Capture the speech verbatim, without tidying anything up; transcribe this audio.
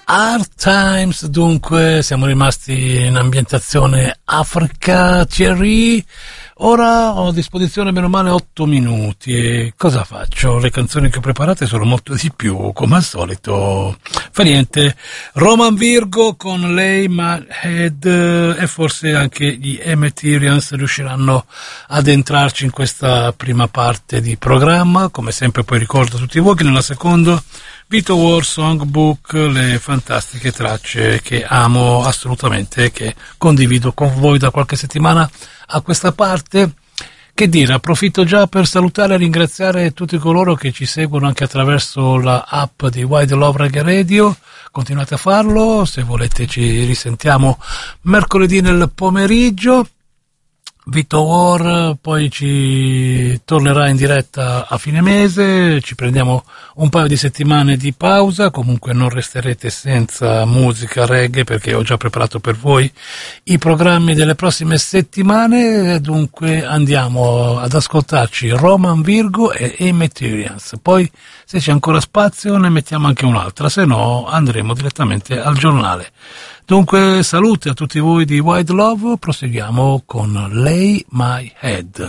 Hard Times, dunque siamo rimasti in ambientazione Africa, Thierry. Ora ho a disposizione meno male otto minuti e cosa faccio? Le canzoni che ho preparate sono molto di più, come al solito. Fa niente, Roman Virgo con Lay My Head e forse anche gli Emeterians riusciranno ad entrarci in questa prima parte di programma. Come sempre poi ricordo a tutti voi che nella seconda Vito War Songbook, le fantastiche tracce che amo assolutamente e che condivido con voi da qualche settimana a questa parte. Che dire, approfitto già per salutare e ringraziare tutti coloro che ci seguono anche attraverso la app di Wide Love Reggae Radio. Continuate a farlo, se volete ci risentiamo mercoledì nel pomeriggio. Vito War poi ci tornerà in diretta a fine mese, ci prendiamo un paio di settimane di pausa, comunque non resterete senza musica reggae perché ho già preparato per voi i programmi delle prossime settimane, dunque andiamo ad ascoltarci Roman Virgo e Emeterians, poi se c'è ancora spazio ne mettiamo anche un'altra, se no andremo direttamente al giornale. Dunque salute a tutti voi di Wide Love, proseguiamo con Lay My Head.